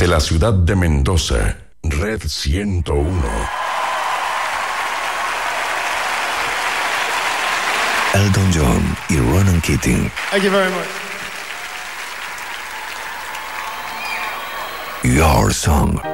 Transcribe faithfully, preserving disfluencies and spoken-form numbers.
Desde la ciudad de Mendoza, Red ciento uno. Elton John y Ronan Keating. Thank you very much. Your Song.